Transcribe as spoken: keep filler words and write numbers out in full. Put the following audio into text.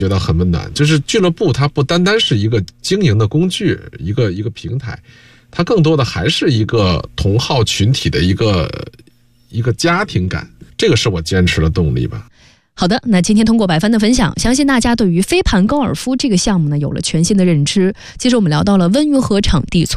觉得很温暖。就是俱乐部它不单单是一个经营的工具，一个一个平台，它更多的还是一个同好群体的一个一个家庭感，这个是我坚持的动力吧。 好的，那今天通过白帆的分享，相信大家对于飞盘高尔夫这个项目呢有了全新的认知。接着我们聊到了温榆河场地